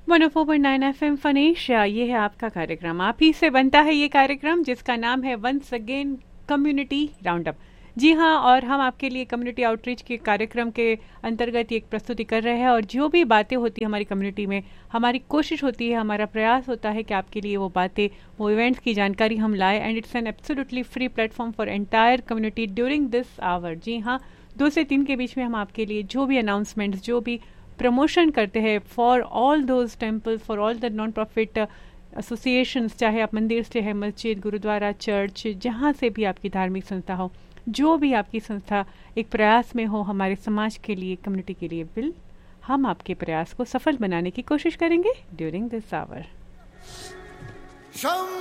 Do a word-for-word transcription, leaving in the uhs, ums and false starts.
One O four point nine F M फनेशिया, ये है आपका कार्यक्रम। आप ही से बनता है ये कार्यक्रम जिसका नाम है once again community round up. जी हाँ, और हम आपके लिए कम्युनिटी आउटरीच के कार्यक्रम के अंतर्गत ये एक प्रस्तुति कर रहे हैं, और जो भी बातें होती है हमारी कम्युनिटी में, हमारी कोशिश होती है, हमारा प्रयास होता है कि आपके लिए वो बातें, वो इवेंट्स की जानकारी हम लाए। And it's an absolutely free platform for entire community during this our. जी हाँ, दो से तीन के बीच में हम आपके लिए जो भी अनाउंसमेंट्स, जो भी प्रमोशन करते हैं for all those temple, for all the non profit associations, चाहे आप मंदिर से है, मस्जिद, गुरुद्वारा, चर्च, जहाँ से भी आपकी धार्मिक संस्था हो, जो भी आपकी संस्था एक प्रयास में हो हमारे समाज के लिए, कम्युनिटी के लिए, बिल हम आपके प्रयास को सफल बनाने की कोशिश करेंगे ड्यूरिंग दिस आवर।